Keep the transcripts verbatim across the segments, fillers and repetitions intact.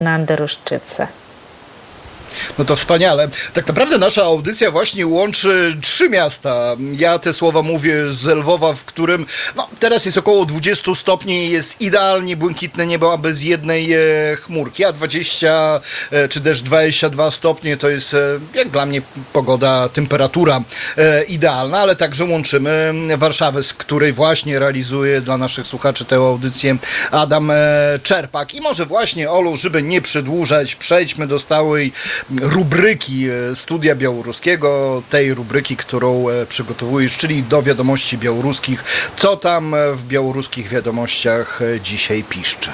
na Andaruszczyce. No to wspaniale. Tak naprawdę nasza audycja właśnie łączy trzy miasta. Ja te słowa mówię z Lwowa, w którym no, teraz jest około dwadzieścia stopni, jest idealnie błękitne niebo, a bez jednej e, chmurki, a dwadzieścia e, czy też dwadzieścia dwa stopnie to jest e, jak dla mnie pogoda, temperatura e, idealna, ale także łączymy Warszawę, z której właśnie realizuje dla naszych słuchaczy tę audycję Adam e, Czerpak. I może właśnie, Olu, żeby nie przedłużać, przejdźmy do stałej rubryki Studia Białoruskiego, tej rubryki, którą przygotowujesz, czyli do wiadomości białoruskich. Co tam w białoruskich wiadomościach dzisiaj piszcze?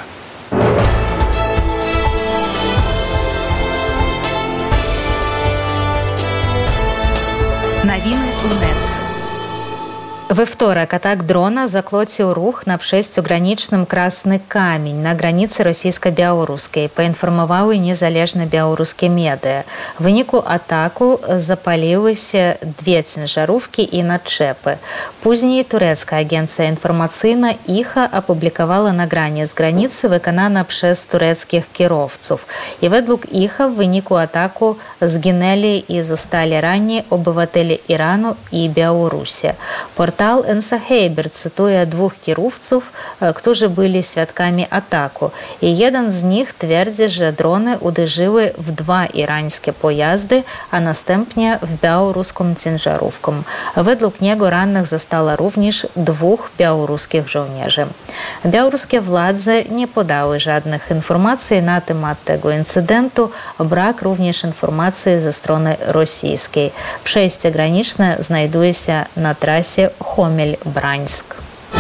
Новины УНЕТ. Во вторник атак дрона заклоціў рух на абшэсцю гранічным Красны камень на граніцы расійска-беларускай, паінфармаваў і незалежны беларускі медыя. В выніку атаку запалілася две цінжарówki і начэпы. Пузней турэцкая агенцыя інфармацыйна «Іха» апублікавала награнне з граніцы выкананы абшэс турэцкіх кіроўцаў. І ведлук «Іха» в выніку атаку згінэлі і засталі раней обыватэлі Ірану і Беларусі. Портал Энсахейбер цитує двох кіровців, którzy byli świadkami ataku. I jeden z nich twierdzi, że drony uderzyły w dwa irańskie pojazdy, a następnie w białoruską ciężarówkę. Według niego rannych zostało również dwóch białoruskich żołnierzy. Białoruskie władze nie podały żadnych informacji na temat tego incydentu, brak również informacji ze strony rosyjskiej. Przejście graniczne znajduje się na trasie Хомель-Браньск.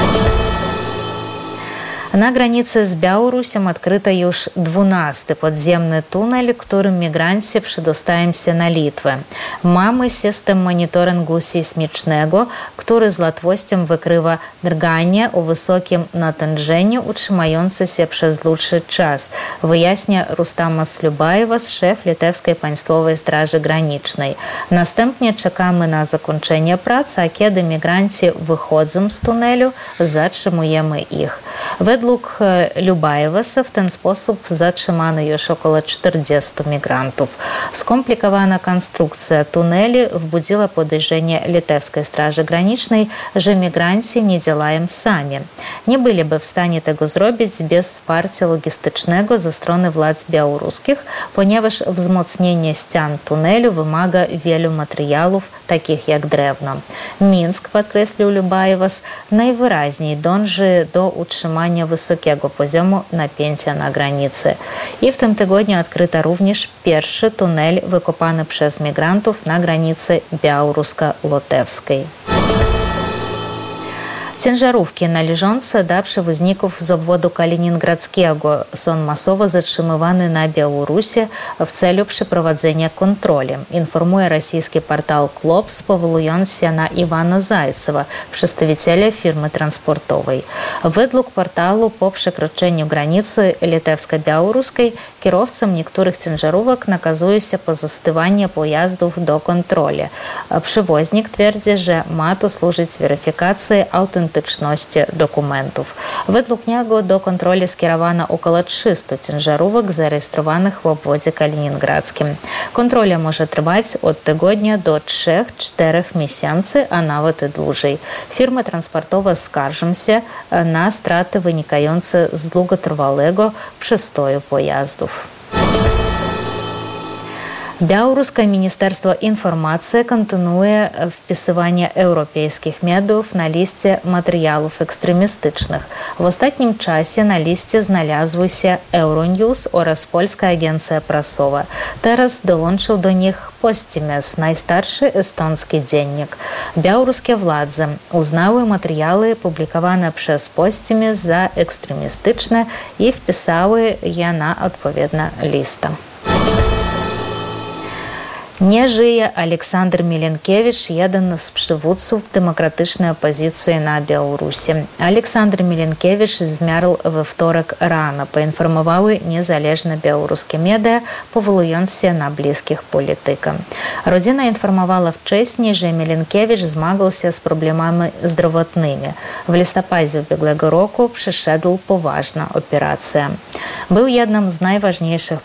Na granicy z Białorusią odkryto już dwunasty podziemny tunel, którym migranci przedostają się na Litwę. Mamy system monitoringu sejsmicznego, który z łatwością wykrywa drganie o wysokim natężeniu utrzymające się przez dłuższy czas, wyjaśnia Rustamas Liubajewas, szef Litewskiej Państwowej Straży Granicznej. Następnie czekamy na zakończenie pracy, a kiedy migranci wychodzą z tunelu, zatrzymujemy ich. Według Liubajewasa w ten sposób zatrzymano już około czterdziestu migrantów. Skomplikowana konstrukcja tuneli wzbudziła podejrzenie Litewskiej Straży Granicznej, że migranci nie działają sami. Nie byliby w stanie tego zrobić bez wsparcia logistycznego ze strony władz białoruskich, ponieważ wzmocnienie ścian tunelu wymaga wielu materiałów, takich jak drewno. Mińsk, podkreślił Liubajewas, najwyraźniej dąży do utrzymania wysokiego poziomu napięcia na granicy. I w tym tygodniu odkryto również pierwszy tunel wykopany przez migrantów na granicy białorusko-litewskiej. Ciężarówki należące do przewoźników z obwodu kaliningradzkiego są masowo zatrzymywane na Białorusi w celu przeprowadzenia kontroli, informuje rosyjski portal Klops, powołując się na Iwana Zajcewa, przedstawiciela firmy transportowej. Według portalu po przekroczeniu granicy litewsko-białoruskiej kierowcom niektórych ciężarówek nakazuje się pozostawanie pojazdów do kontroli. Przewoźnik twierdzi, że ma to służyć weryfikacji autentyczności dokumentów. Według niego do kontroli skierowano około trzystu ciężarówek zarejestrowanych w obwodzie kaliningradzkim. Kontrola może trwać od tygodnia do trzech czterech miesięcy, a nawet i dłużej. Firmy transportowe skarżą się na straty wynikające z długotrwałego przestoju pojazdów. Białoruskie Ministerstwo Informacji kontynuuje wpisywanie europejskich mediów na liście materiałów ekstremistycznych. W ostatnim czasie na liście znalazły się Euronews oraz Polska Agencja Prasowa. Teraz dołączył do nich Postimes, najstarszy estoński dziennik. Białoruskie władze uznały materiały publikowane przez Postimes za ekstremistyczne i wpisały je na odpowiednią listę. Nie żyje Aleksandr Milinkiewicz, jeden z przywódców demokratycznej opozycji na Białorusi. Aleksandr Milinkiewicz zmarł we wtorek rano, poinformowały niezależne białoruskie media, powołując się na bliskich polityka. Rodzina informowała wcześniej, że Milinkiewicz zmagał się z problemami zdrowotnymi. W listopadzie ubiegłego roku przeszedł poważną operację. Był jednym z najważniejszych